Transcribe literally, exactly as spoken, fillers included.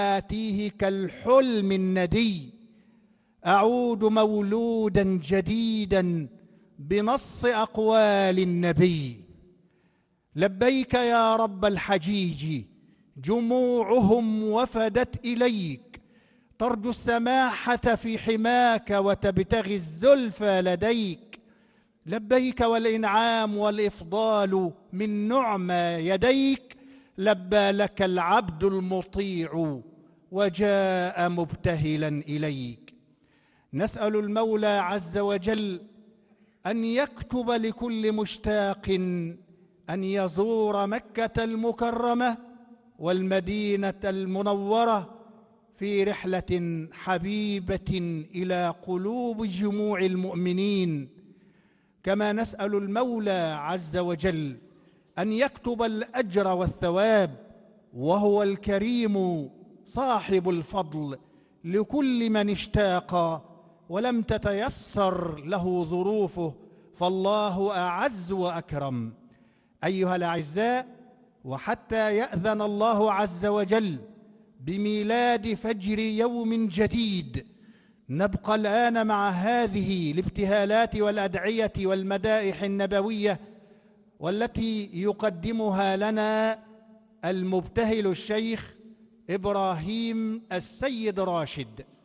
آتيه كالحلم الندي، أعود مولودا جديدا بنص أقوال النبي. لبيك يا رب الحجيج، جموعهم وفدت إليك، ترجو السماحة في حماك وتبتغي الزلفى لديك. لبيك والإنعام والإفضال من نعمى يديك، لبى لك العبد المطيع وجاء مبتهلا إليك. نسأل المولى عز وجل أن يكتب لكل مشتاق أن يزور مكة المكرمة والمدينة المنورة في رحلة حبيبة إلى قلوب جموع المؤمنين. كما نسأل المولى عز وجل أن يكتب الأجر والثواب، وهو الكريم صاحب الفضل، لكل من اشتاق ولم تتيسر له ظروفه، فالله أعز وأكرم. أيها الأعزاء، وحتى يأذن الله عز وجل بميلاد فجر يوم جديد، نبقى الآن مع هذه الابتهالات والأدعية والمدائح النبوية، والتي يقدمها لنا المبتهل الشيخ إبراهيم السيد راشد.